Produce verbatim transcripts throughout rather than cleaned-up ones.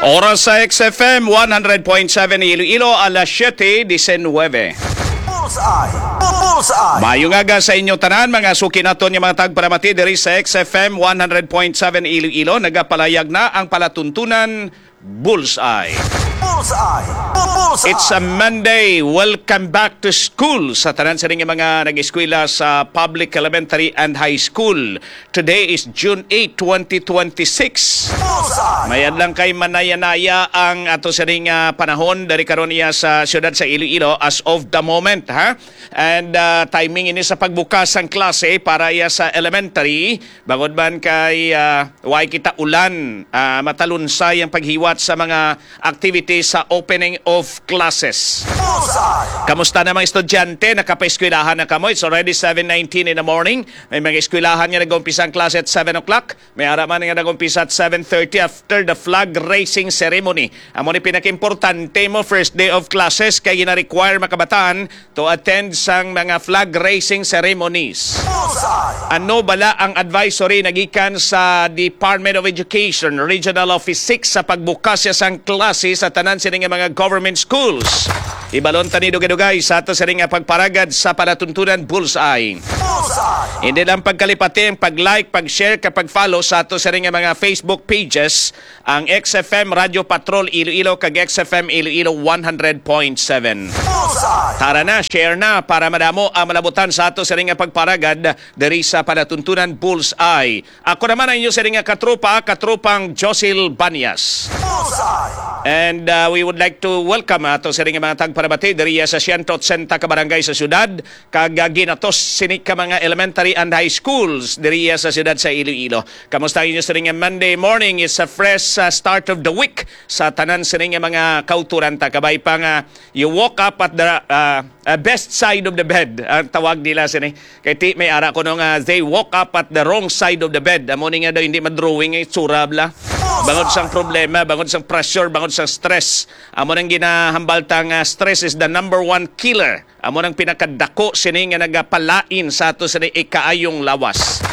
Oras sa X F M one hundred point seven Iloilo, alas siyete disenwebe. Bullseye! Bullseye! Mayong aga sa inyo tanan, mga suki naton yung mga tagparamati diri sa X F M one hundred point seven Iloilo. Nagapalayag na ang palatuntunan Bullseye. Bullseye! Bullseye! It's a Monday. Welcome back to school sa tanan sa ring mga nag-eskwela sa public elementary and high school. Today is June eighth, twenty twenty-six. Bullseye! Mayan lang kay manaya-naya ang ato sa ring uh, panahon dari karon iya sa siyudad sa Iloilo as of the moment, ha? And uh, timing ini sa pagbukas ng klase para iya sa elementary, bangod man kay uh, way kita ulan, uh, matalunsay ang paghiwat sa mga activities sa opening of classes. Bullseye! Kamusta na mga estudyante? Nakapaeskwilahan na kamo. It's already seven nineteen in the morning. May mga eskwilahan nga nag-umpisa ang klase at seven o'clock. May araman nga nag-umpisa at seven thirty after the flag raising ceremony. Amo ni pinaka-importante mo first day of classes kay gina-require makabataan to attend sang mga flag raising ceremonies. Bullseye! Ano bala ang advisory nagikan sa Department of Education, Regional Office six sa pagbukas siya sang klase sa tanan sa nga mga government schools? Ibalon tanido gadugay sa ato sa nga pagparagad sa palatuntunan Bullseye. Bullseye! Hindi lang pagkalipati ang pag-like, pag-share, kapag follow sa ato sa nga mga Facebook pages, ang X F M Radio Patrol Iloilo kag X F M Iloilo one hundred point seven. Bullseye! Tara na, share na para madamo ang malabutan sa ato sa nga pagparagad diri sa palatuntunan Bullseye. Ako naman ang inyo sa nga katropa, katropang Josil Banyas. Bullseye! And uh, we would like to welcome ato sa ring mga tagparabati diri sa one hundred eighty ka barangay sa syudad kag uh, ginatos sini ka mga elementary and high schools diri sa syudad sa Iloilo. Kamusta inyo sa ring Monday morning? It's a fresh uh, start of the week sa tanan sa ring mga kauturan ta kabay pa nga you woke up at the uh, uh, best side of the bed. Ang tawag nila sini. Kay ti may ara ko nung uh, they woke up at the wrong side of the bed. Amo ni nga daw hindi madrawing ay surabla. Bangod sang problema, bangod sang pressure, bangod sang stress. Amo nang ginahambaltang uh, stress is the number one killer. Amo nang pinakadako sini nga nagapalain sa ato sa ikaayong lawas.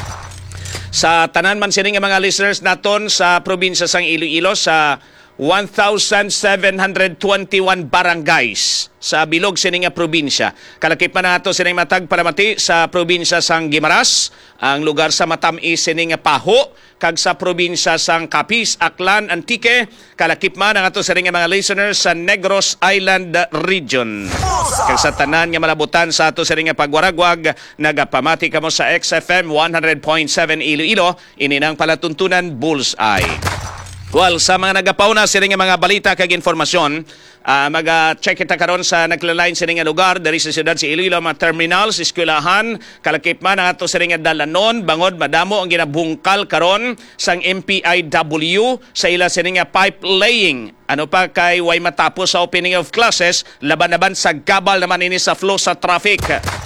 Sa tanan man sini nga mga listeners naton sa probinsya sang Iloilo sa one thousand seven hundred twenty-one barangays sa bilog sini nga probinsya. Kalakip pa nato sini matag paramati sa probinsya sang Guimaras, ang lugar sa Matamis sini nga Paho, kag sa probinsya sang Capiz, Aklan, Antique. Kalakip man ang ato sini nga mga listeners sa Negros Island region. Kag sa tanan nga malabutan sa ato sini nga pagwaragwag, nagapamati kamo sa X F M one hundred point seven Iloilo, ininang palatuntunan Bullseye. Well, sa mga nagapauna sila nga mga balita kag informasyon, uh, mag-check kita karon sa naglaline sila nga lugar dari sa siyudad sa Iloilo, mga terminals, eskwelahan, kalakip man ang ato sila nga dalanon, bangod madamo ang ginabungkal karon sang M P I W sa ila sila nga pipe laying. Ano pa kay way matapos sa opening of classes, laban-laban sa gabal naman ini sa flow sa traffic.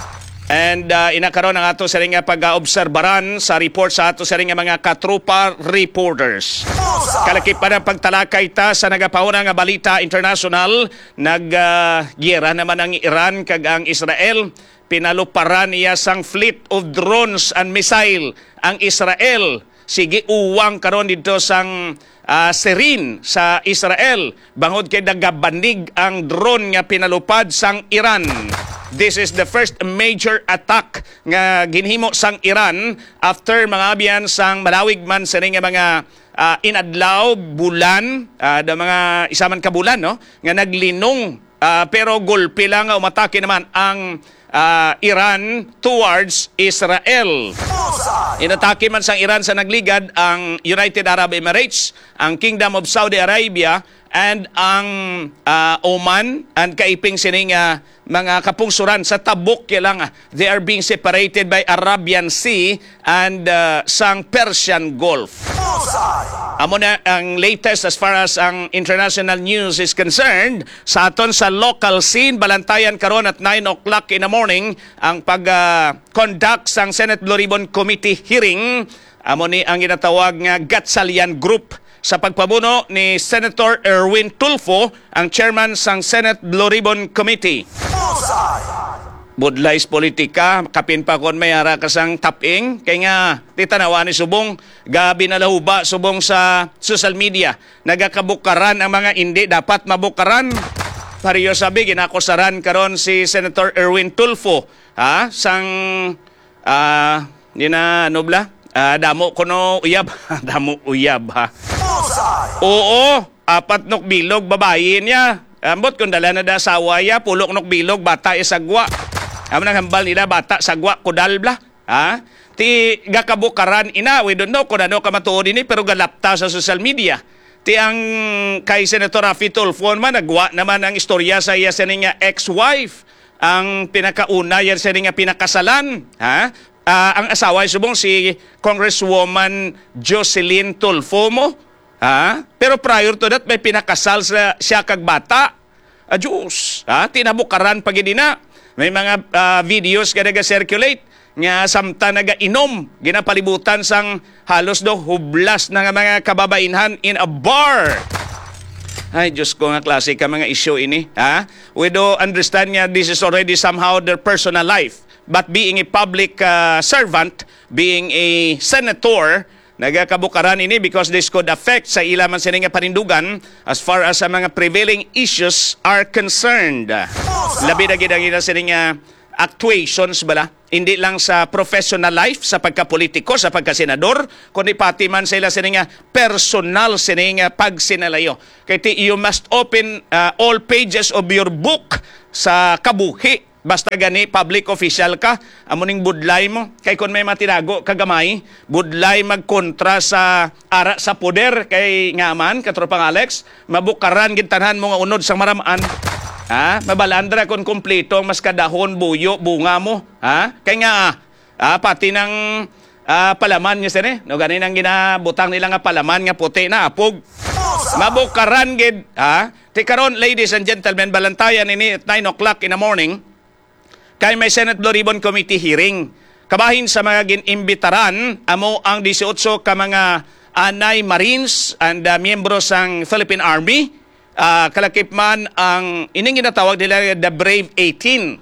And uh, inakaroon ang ato sa ring pag-obserbaran sa report sa ato sa ring mga katropa reporters. Kalakip pa ng pagtalakay ta sa nagapauna nga balita international, nag-giyera uh, naman ang Iran kag ang Israel. Pinaluparan niya sang fleet of drones and missile ang Israel. Sige uwang karon dito sang uh, Serin sa Israel. Bangod kay nagabanig ang drone nga pinalupad sang Iran. This is the first major attack nga ginhimo sang Iran after mga abyan sang malawig man sa nga mga uh, inadlaw bulan, uh, da mga isaman ka bulan, no, nga naglinong uh, pero gulpi lang nga umatake naman ang uh, Iran towards Israel. Inatake man sang Iran sa nagligad ang United Arab Emirates, ang Kingdom of Saudi Arabia, and ang uh, Oman, and kaiping sining uh, mga kapungsuran sa tabok lang. They are being separated by Arabian Sea and uh, sang Persian Gulf. Amo na ang latest as far as ang international news is concerned. Sa aton sa local scene, balantayan karon at nine o'clock in the morning ang pag-conduct uh, sang Senate Blue Ribbon Committee hearing. Amo ni ang ginatawag nga Gatsalian Group sa pagpabuno ni Senator Erwin Tulfo, ang chairman sang Senate Blue Ribbon Committee. budlays politika, kapin pa kon may ara kasang taping, kay nga titanawa ni subong, gabi na lahuba subong sa social media, nagakabukaran ang mga hindi dapat mabukaran. Pariyo sabi, ginakusaran karon si Senator Erwin Tulfo, ha, sang, ah, uh, yun na, ano bla? Uh, damo kuno uyab, damo uyab, ha. Bullseye. Oo, apat nok bilog, babae niya. Ambot kung dala na da asawa ya, pulok nok bilog, bata isagwa. Amo nang hambal nila bata sagwa kudal bla. Ha? Ti gakabukaran ina, we don't know kung ano ka matuod ini pero galapta sa social media. Ti ang kay Senator Raffy Tulfo man nagwa naman ang istorya sa iya sa niya ex-wife. Ang pinakauna yan sa niya pinakasalan, ha? Uh, ang asawa subong si Congresswoman Jocelyn Tulfo mo. Ha? Pero prior to that may pinakasal sa siya kag bata. Adiyos, ha? Tinabukaran pag na. May mga uh, videos ka naga-circulate nga samta naga-inom, ginapalibutan sang halos do hublas na mga kababainhan in a bar. Ay, Diyos ko nga klase ka mga issue ini. Ha? We do understand nga this is already somehow their personal life. But being a public uh, servant, being a senator, nagakabukaran ini because this could affect sa ila man sila nga panindugan as far as sa mga prevailing issues are concerned. Labi na ginagina sila nga actuations bala, hindi lang sa professional life, sa pagkapolitiko, sa pagkasenador, kundi pati man sila sila nga personal sila nga pagsinalayo. Kaya you must open uh, all pages of your book sa kabuhi. Basta gani public official ka, amuning budlay mo. Kay kung may matinago kagamay, budlay magkontra sa ara sa poder kay ngaman, katropang Alex, mabukaran gintanan mo nga unod sa maramaan. Ha? Mabalandra kung kompleto mas kadahon, buyo, bunga mo. Ha? Kay nga, ah, pati ng ah, palaman niya sini, no, ganin ang ginabutang nila nga palaman nga puti na apog. Mabukaran gid. Ha? Tikaron, ladies and gentlemen, balantayan ini at nine o'clock in the morning, kay may Senate Blue Ribbon Committee hearing. Kabahin sa mga ginimbitaran, amo ang eighteen ka mga anay Marines and uh, miyembro sang Philippine Army. Uh, kalakip man ang ining ginatawag nila the Brave eighteen.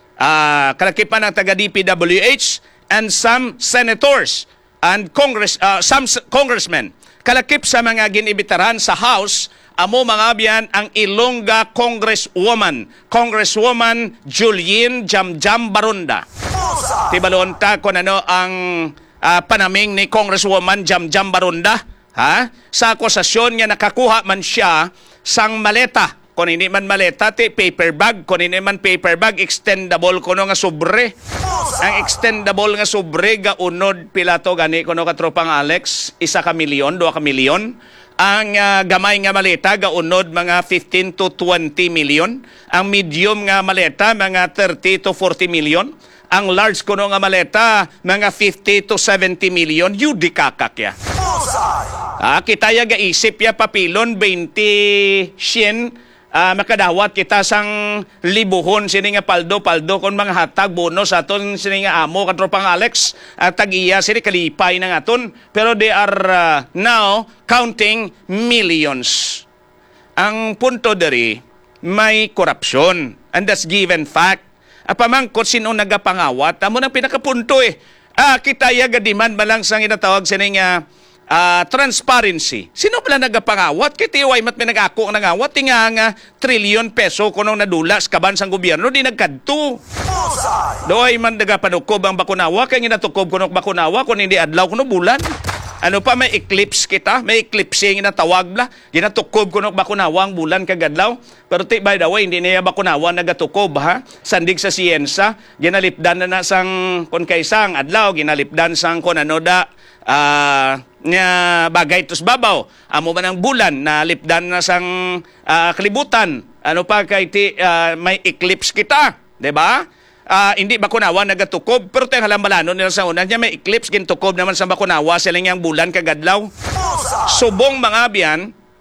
Uh, kalakip man ang taga-D P W H and some senators and Congress, uh, some congressmen. Kalakip sa mga ginimbitaran sa House, amo mga biyan ang Ilongga Congresswoman, Congresswoman Julien Jamjam Barunda. Tibalonta kung ano ang uh, panaming ni Congresswoman Jamjam Barunda, ha? Sa akusasyon niya nakakuha man siya sang maleta. Kung hindi man maleta, ti paper bag. Kung hindi man paper bag, extendable kuno nga sobre. Ang extendable nga sobre, gaunod pilato gani kuno katropang Alex, isa ka milyon, dua ka milyon. Ang uh, gamay nga maleta, gaunod mga fifteen to twenty million. Ang medium nga maleta, mga thirty to forty million. Ang large kuno nga maleta, mga fifty to seventy million. Yudi kakak ya. Ah, kita ya gaisip ya papilon, twenty sien. Uh, makadawat kita sang libuhon sini nga paldo-paldo kon mga hatag bonus aton sini nga amo katropang Alex at uh, tag-iya sini kalipay na aton pero they are uh, now counting millions. Ang punto diri may korupsyon and that's given fact. Apamangkot sino nagapangawat amo nang pinakapunto eh. Ah, kita ya gadiman malang sang inatawag sini nga Uh, transparency. Sino pala nagapangawat? Kaya tiway mat may nag-ako ang nangawat. Tinga nga trilyon peso kunong nadulas kaban sang gobyerno di nagkadto. Doy man nagapanukob ang bakunawa. Kaya ginatukob kunong bakunawa kung hindi adlaw kuno bulan. Ano pa may eclipse kita? May eclipse yung natawag bla. Ginatukob kunong bakunawa ang bulan kagadlaw. Pero ti, by the way, hindi niya bakunawa nagatukob ha. Sandig sa siyensa. Ginalipdan na na sang kung kaisang adlaw. Ginalipdan sang kung ano da ah... Uh, nga bagay tos babaw amo man ang bulan na lipdan na sang uh, kalibutan ano pa kay ti uh, may eclipse kita di ba uh, hindi bakunawa nagatukob pero tayong halambalanon nila sa una niya may eclipse gintukob naman sa bakunawa sila niyang bulan kagadlaw subong mga biyan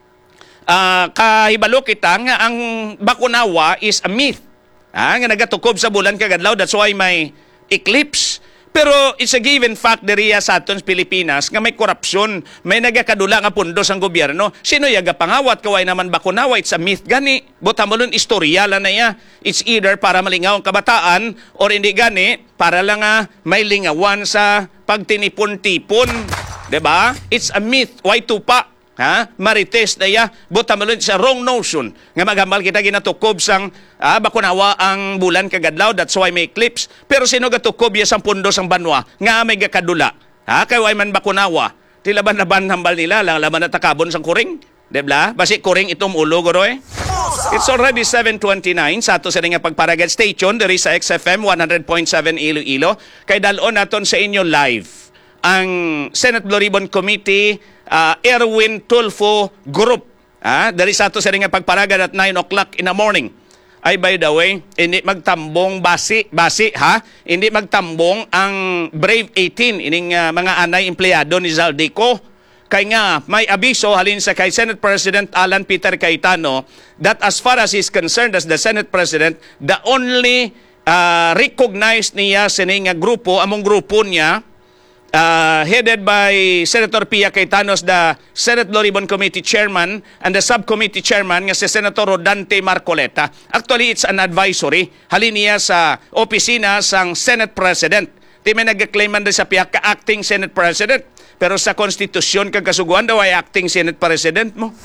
uh, kahibalo kita nga ang bakunawa is a myth ah, nga nagatukob sa bulan kagadlaw that's why may eclipse. Pero it's a given fact diriya sa aton sa Pilipinas nga may korupsyon, may nagakadula nga pundos ang gobyerno. Sino yaga pangawat kaway naman bakunawa? It's a myth gani. Buta mo nun istorya na ya. It's either para malingaw ang kabataan or hindi gani para lang nga may lingawan sa pagtinipon-tipon. Diba? It's a myth. Why tupa? Ha? Marites na ya, buta malun sa wrong notion nga magambal kita ginatukob sang ah, bakunawa ang bulan kagadlaw, that's why may eclipse. Pero sino gatukob ya sang pundo sang banwa nga may gakadula, ha? Kay way man bakunawa ti laban na ban hambal nila lang laban na takabon sang kuring, debla basi kuring itom ulo goro eh. It's already seven twenty-nine sa ato sa nga pagparagad station diri sa X F M one hundred point seven Iloilo. Kay dalon naton sa inyo live ang Senate Blue Ribbon Committee uh, Erwin Tulfo Group. Ah, dari sa ato sa nga pagparagad at nine o'clock in the morning. Ay, by the way, hindi magtambong basi, basi ha? Hindi magtambong ang Brave eighteen, ining uh, mga anay empleyado ni Zaldico. Kay nga, may abiso halin sa kay Senate President Alan Peter Cayetano that as far as he's concerned as the Senate President, the only uh, recognized niya sining nga grupo, among grupo niya, Uh, headed by Senator Pia Cayetano, the Senate Blue Ribbon Committee Chairman and the Subcommittee Chairman nga si Senator Rodante Marcoleta. Actually, it's an advisory. Halin niya sa opisina sang Senate President. Di may nag-claim man sa Pia ka-acting Senate President. Pero sa konstitusyon kag kasuguan daw ay acting Senate President mo.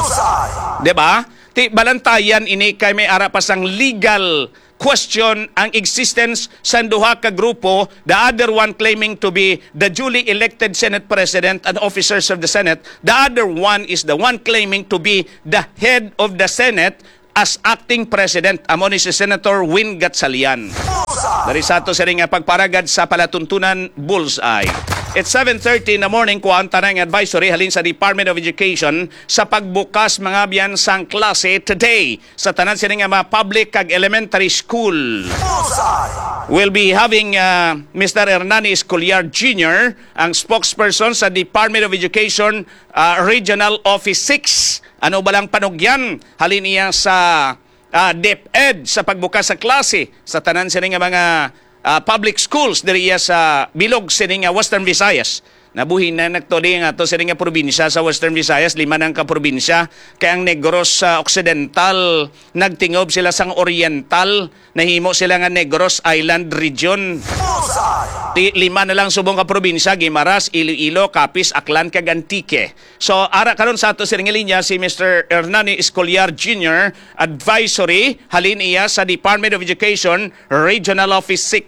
Diba? Ti balantayan ini kay may ara pa sang legal question ang existence sa duha ka grupo, the other one claiming to be the duly elected Senate President and officers of the Senate, the other one is the one claiming to be the head of the Senate as acting President, amo ni si Senator Win Gatchalian. Dari sa ato sa nga pagparagad sa palatuntunan Bullseye. It's seven thirty in the morning, kuhaan tanang advisory halin sa Department of Education sa pagbukas mga biyan sang klase today sa tanan sila nga mga public kag elementary school. We'll be having uh, Mister Hernani Escolar Junior, ang spokesperson sa Department of Education uh, Regional Office six. Ano ba lang panugyan halin niya sa uh, DepEd sa pagbukas sa klase sa tanan sila nga mga Uh, public schools diri sa bilog sining uh, Western Visayas. Nabuhin na nagtodi nga to sining probinsya sa Western Visayas, lima nang ka probinsya. Kay ang Negros uh, Occidental nagtingob sila sang Oriental, nahimo sila nga Negros Island Region. Ti, lima na lang subong ka probinsya, Guimaras, Iloilo, Capiz, Aklan, kag Antique. So ara karon sa ato sining linya si Mister Hernani Escolar Junior, advisory halin iya sa Department of Education Regional Office six.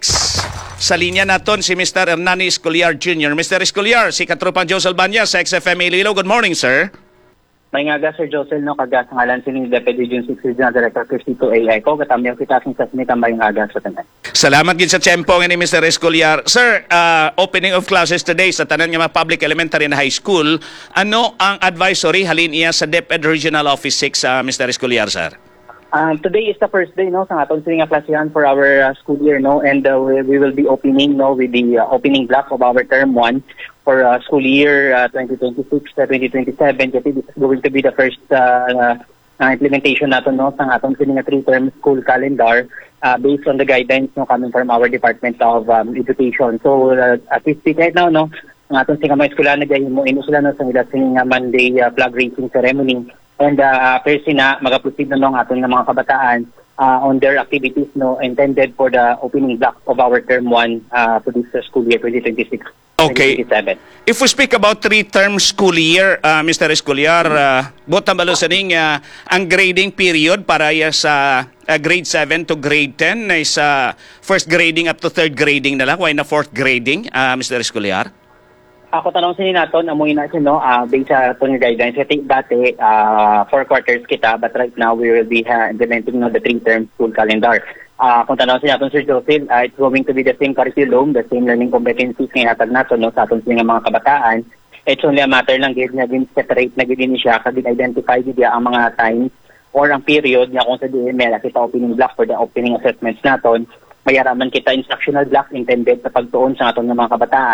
Sa linya naton si Mister Hernani Escolar Junior Mister Escolar, si Katropang Josel Banya sa X F M Iloilo. Good morning, sir. May nga Sir Josel, no, kagas ng alan sining Deputy Region six Regional Director Cristito A I ko, katamyaw kita sa sasmitan ba yung aga sa tanan. Salamat gid sa tiyempo ni Mister Escolar. Sir, uh, opening of classes today sa tanan nga mga public elementary and high school. Ano ang advisory halin iya sa DepEd Regional Office six, uh, Mister Escolar, sir? Um, today is the first day, no, sa atong sining klasihan for our uh, school year, no, and uh, we, we will be opening, no, with the uh, opening block of our term one for uh, school year uh, twenty twenty-six to twenty twenty-seven. Kasi this is going to be the first uh, uh, implementation natin, no, sa atong sining three-term school calendar uh, based on the guidance, no, coming from our Department of um, Education. So uh, at this speak right now, no, ang atong sining mga eskwela na gayhin mo ino sila, no, sa nila sining Monday uh, flag raising ceremony. And uh, first na magaproceed na ng aton ng mga kabataan uh, on their activities, no, intended for the opening block of our term one uh, for this uh, school year twenty twenty-six. Okay. If we speak about three-term school year, uh, Mister Escolar, uh, botang balo sa ning uh, ang grading period para ya sa uh, grade seven to grade ten na sa first grading up to third grading na lang, why na fourth grading, uh, Mister Escolar? Ako tanong sinin naton amoy na sino uh, based sa atong guidance. I think dati uh, four quarters kita, but right now we will be uh, implementing, no, the three-term school calendar. Uh, kung tanong sinin naton Sir Joseph, uh, it's going to be the same curriculum, the same learning competencies nga hatag naton, no, sa atong sining mga kabataan. It's only a matter lang gid nga din separate na gid ni siya kag identify gid ang mga times or ang period nga kung sa D M L kita opening block for the opening assessments naton. Mayaraman kita instructional block intended sa pagtuon sa aton nga mga kabataan.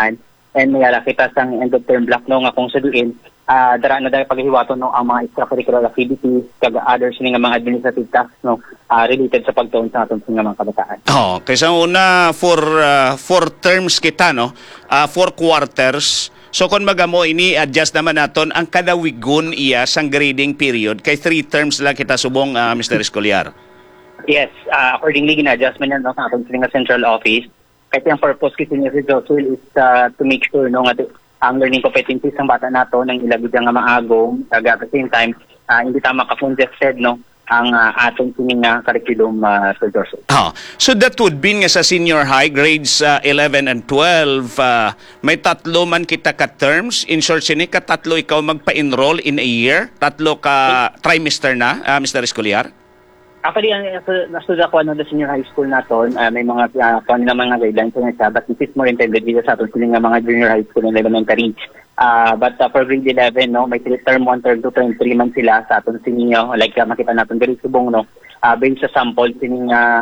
and mayala kita sang end of term block no nga kung sa duin uh, dara na dahil paghiwato no ang mga extracurricular activities kag others ni nga mga administrative tasks no uh, related sa pagtuon sa aton nga mga kabataan. Oh, kaysa una for uh, four terms kita no, uh, four quarters. So kung magamo ini adjust naman naton ang kada wigon iya sang grading period kay three terms lang kita subong uh, Mister Escolar. Yes, uh, accordingly gina-adjustment yan no, sa aton nga central office. Kaya ang purpose kasi niya si Joshua is uh, to make sure no, nga ang learning competencies ng bata nato nang ilagod nga maagom at the same time uh, hindi tama ka-congested no ang uh, atong sining nga curriculum uh, Sir Joshua. Oh, so that would be nga sa senior high grades uh, eleven and twelve uh, may tatlo man kita ka terms in short sini ka tatlo ikaw magpa-enroll in a year tatlo ka trimester na uh, Mister Escolar. Actually, ang nasuda ko ano, the senior high school naton, uh, may mga uh, na mga guidelines na siya, but this is more intended dito sa aton sining nga mga junior high school and elementary. Uh, but uh, for grade eleven, no, may term one, term two, term three man sila sa aton sining uh, like uh, makita natin diri subong no, uh, based sa sample sining uh,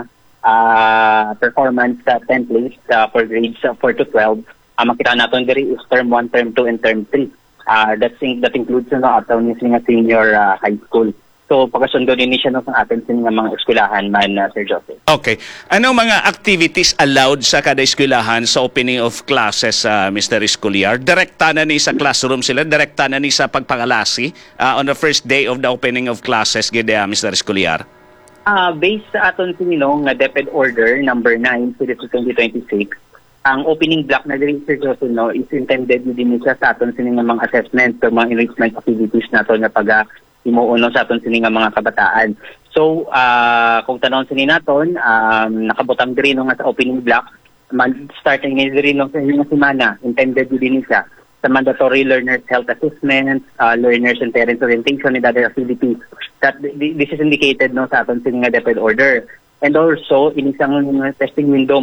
uh, performance uh, templates uh, for grades uh, four to twelve. Uh, makita natin diri is term one, term two, and term three. Uh, that's in, that includes no, aton sining senior uh, high school. So, pagkasundo din siya no, sa atin sa mga eskwelahan man, uh, Sir Joseph. Okay. Anong mga activities allowed sa kada eskwelahan sa opening of classes, uh, Mister Escolar? Direkta na ni sa classroom sila? Direkta na ni sa pagpangalasi uh, on the first day of the opening of classes, gede, uh, Mister Escolar? Uh, based sa aton sinino nga DepEd Order number nine to twenty twenty-six, ang opening block na diri Sir Joseph no, is intended din siya sa aton sinino mga assessment sa mga enrichment activities nato nga pag imuuno sa aton sini nga mga kabataan. So, uh, kung tanong sini naton, um, nakabutang diri no nga sa opening block, man starting ni diri no sa inyong semana, intended din siya sa mandatory learners health assessment, uh, learners and parents orientation and other activities. That this is indicated no sa aton sini nga DepEd Order. And also, in isang testing window